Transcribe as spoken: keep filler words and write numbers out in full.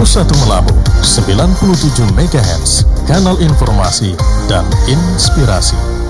satu Melabu sembilan puluh tujuh megahertz, kanal informasi dan inspirasi.